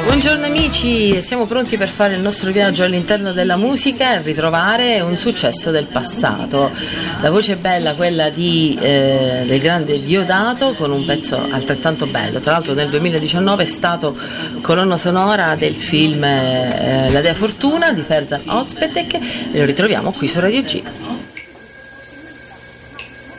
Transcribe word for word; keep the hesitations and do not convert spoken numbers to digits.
Buongiorno amici, siamo pronti per fare il nostro viaggio all'interno della musica e ritrovare un successo del passato. La voce è bella, quella di, eh, del grande Diodato, con un pezzo altrettanto bello. Tra l'altro nel duemiladiciannove è stato colonna sonora del film eh, La Dea Fortuna di Ferzan Özpetek e lo ritroviamo qui su Radio G.